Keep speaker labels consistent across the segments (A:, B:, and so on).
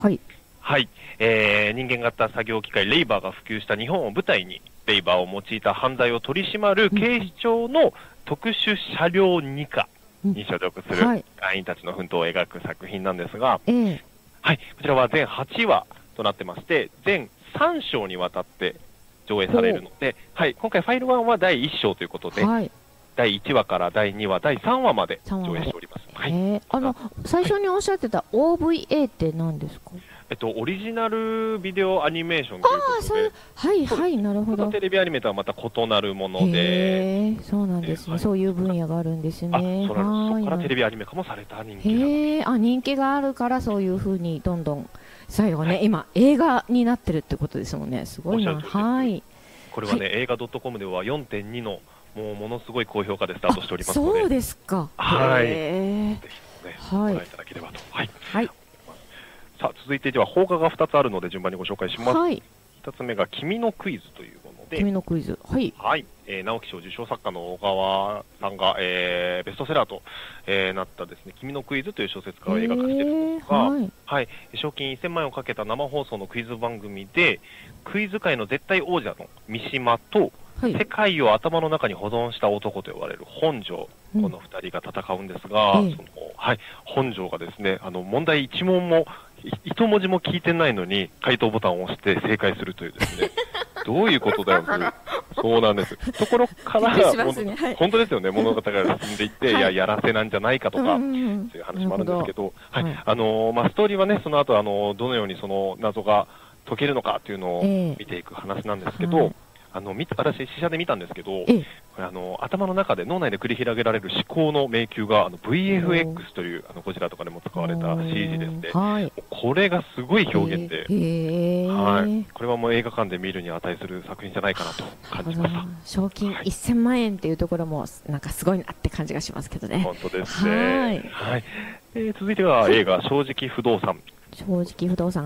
A: はい。
B: はい、人間型作業機械レイバーが普及した日本を舞台に、レイバーを用いた犯罪を取り締まる警視庁の特殊車両2課に所属する隊員たちの奮闘を描く作品なんですが、はい、こちらは全8話となってまして、全3章にわたって上映されるので、はい、今回ファイル1は第1章ということで、第1話から第2話、第3話まで上映しております。はい、
A: 最初におっしゃってた OVA って何ですか？
B: オリジナルビデオアニメーションということで、
A: はいはい、なるほど。
B: テレビアニメとはまた異なるもので、
A: そうなんですね、そういう分野があるんですね。
B: そこからテレビアニメ化もされた人気が。
A: 人気があるからそういう風にどんどん最後ね、今映画になってるってことですもんね。すごいな。はい。
B: これはね、映画 .com では 4.2 のものすごい高評価でスタートしておりますので、
A: そうですか。
B: はい。ぜひね、ご覧いただければと。はい。さあ、続いてでは邦画が2つあるので順番にご紹介します。1つ目が君のクイズというもので、
A: 君のクイズ、はい、
B: 直木賞受賞作家の小川さんが、ベストセラーと、なったですね、君のクイズという小説家を映画化しているんですが、賞金1000万円をかけた生放送のクイズ番組で、クイズ界の絶対王者の三島と、世界を頭の中に保存した男と呼ばれる本庄、この2人が戦うんですが、本庄がですね、問題1問も一文字も聞いてないのに回答ボタンを押して正解するというですね、どういうことだよという、そうなんです。ところから本当ですよね、物語が進んでいって、やらせなんじゃないかとか、そういう話もあるんですけど、ストーリーはね、その後どのようにその謎が解けるのかというのを見ていく話なんですけど、私、試写で見たんですけど、これ頭の中で、脳内で繰り広げられる思考の迷宮がVFX というゴジラとかでも使われた CG ですね、これがすごい表現で、これはもう映画館で見るに値する作品じゃないかなと感じました。
A: 賞金1000万円というところも、なんかすごいなって感じがしますけどね。
B: 本当ですね。続いては映画、正直不動産。
A: 正直不動産、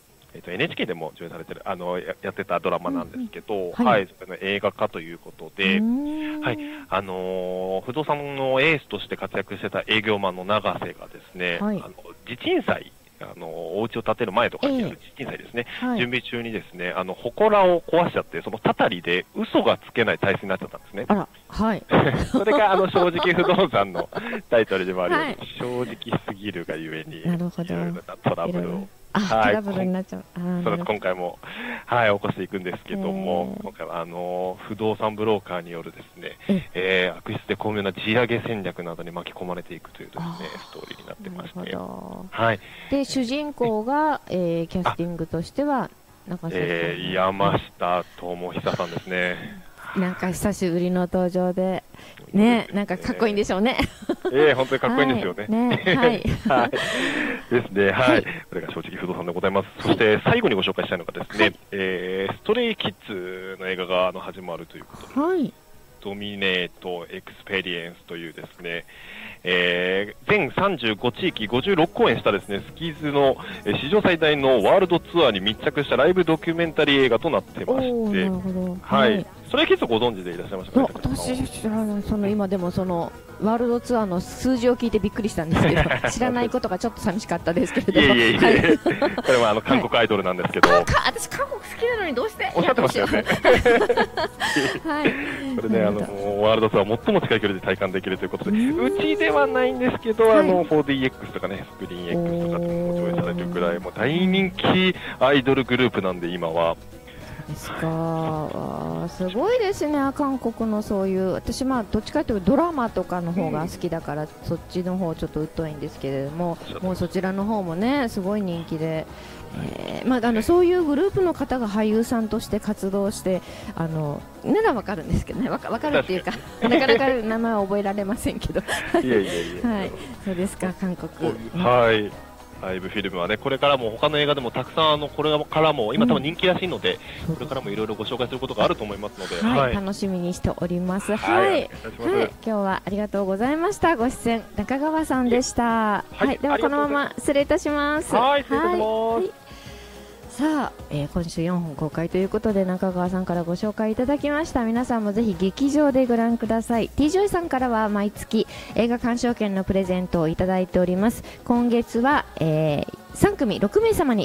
B: NHK でも上映されてるやってたドラマなんですけど、それの映画化ということで、不動産のエースとして活躍してた営業マンの永瀬がですね、地鎮祭、お家を建てる前とかにある地鎮祭ですね、準備中にですね、祠を壊しちゃって、そのたたりで嘘がつけない体質になっちゃったんですね。それが正直不動産のタイトルでもあるように、正直すぎるがゆえに、いろいろなトラブルを。
A: トラブルになっちゃう。
B: 今回も、起こしていくんですけども、今回は不動産ブローカーによるですね、悪質で巧妙な地上げ戦略などに巻き込まれていくというですね、ストーリーになってまして。
A: で、主人公が、キャスティングとしては、
B: 山下智久さんですね。
A: なんか久しぶりの登場で、ね、なんかかっこいいんでしょうね。
B: 本当にかっこいいんですよね。ですね、これが正直不動産でございます。そして最後にご紹介したいのがですね、ストレイキッズの映画が始まるということで、ドミネートエクスペリエンスというですね、全35地域56公演したですね、スキーズの史上最大のワールドツアーに密着したライブドキュメンタリー映画となってまして、それ結構ご存知でいらっしゃいましたか？
A: 私知らない。今でもそのワールドツアーの数字を聞いてびっくりしたんですけど、知らないことがちょっと寂しかったですけれども。
B: これは韓国アイドルなんですけど、
A: 私韓国好きなのにどうして？
B: おっしゃってましたよね。これね、ワールドツアー最も近い距離で体感できるということで、うちではないんですけど、4DX とかね、スクリーン X とかでも上映されてるくらい、もう大人気アイドルグループなんで、今は。
A: ですか。すごいですね、韓国のそういう、私どっちかというとドラマとかの方が好きだから、そっちの方ちょっと疎いんですけれども、もうそちらの方もねすごい人気で、そういうグループの方が俳優さんとして活動して、ならわかるんですけどね、わかるっていうかなかなか名前は覚えられませんけど。そうですか、韓国。
B: ライブフィルムはね、これからも他の映画でもたくさんこれからも今多分人気らしいので、これからもいろいろご紹介することがあると思いますので、
A: 楽しみにしております。今日はありがとうございました。ご出演中川さんでした。ではこのまま失礼いたします。さあ、今週4本公開ということで中川さんからご紹介いただきました。皆さんもぜひ劇場でご覧ください。 T ジョイさんからは毎月映画鑑賞券のプレゼントをいただいております。今月は、3組6名様に